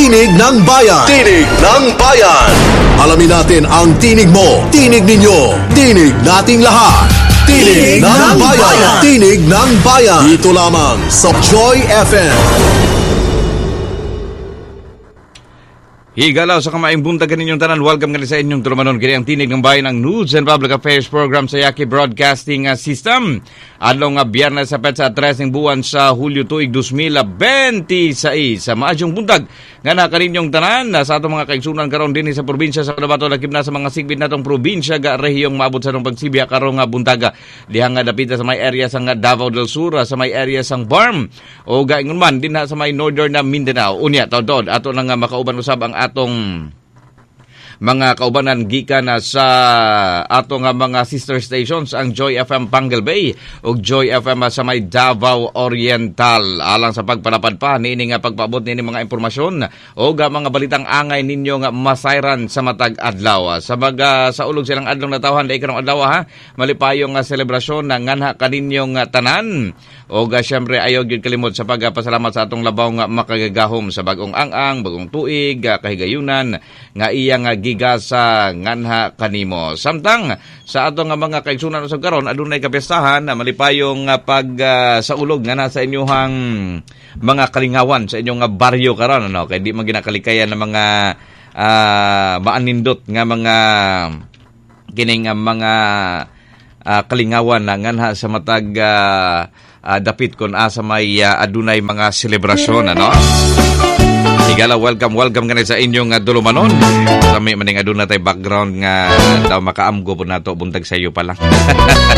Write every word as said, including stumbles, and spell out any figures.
Tinig ng Bayan. Tinig ng Bayan. Alamin natin ang tinig mo, tinig ninyo, tinig nating lahat. Tinig, tinig ng, ng bayan. bayan. Tinig ng Bayan. Dito lamang sa Joy F M. Higalaw sa kamaing buntag kaninyong tanan. Welcome kanil sa inyong tulumanon. Kini ang Tinig ng Bayan, ang News and Public Affairs Program sa Yaki Broadcasting System. Adlaw nga biyernes sa petsa tres ng buwan sa Hulyo tuig two thousand twenty-six. Sa maadyong buntag nga na kaninyong tanan sa atong mga kaigsunan karon dinhi sa probinsya sa Cotabato, lakip na sa mga sigbit natong probinsya ga rehiyong maabot sa tong pagsibya karon nga buntaga. Diha nga dapita sa may area sa nga Davao del Sur, sa may area sang Barm o gaingon man dinha sa may northern na Mindanao. Unya taud-taud ato na nga makauban usab ang atong mga kaubanan gikan na sa ato nga mga sister stations, ang Joy F M Pangal Bay ug Joy F M sa may Davao Oriental. Alang sa pagpalapad pa niini nga pagpaabot nini mga impormasyon o ga mga balitang angay ninyo nga masayran sa matag adlaw. Sa baga sa ulog silang adlaw na tawhan dai karong adlaw ha, malipayong nga selebrasyon na nganha kaninyong nga tanan. O ga syempre ayaw gyud kalimot sa pagpasalamat sa atong labaw nga makagagahom sa bagong ang-ang, bagong tuig, kahigayunan nga iya nga giga sa nganha kanimo. Samtang sa ato nga mga kaigsunan usab karon adunay kapistahan na malipayong uh, pag uh, sa ulog nga nasa inyong mga kalingawan sa inyong baryo karon, ano, kay di man ginakalikayan ng mga uh, maanindot nga mga kining uh, mga uh, kalingawan na nganha sa matag uh, uh, dapit kon asa may uh, adunay mga selebrasyon, ano. Higala, welcome, welcome ka na sa inyong uh, dulumanon. Sa may maning aduna tay background nga daw makaamgo po na to, buntag sa iyo pa lang.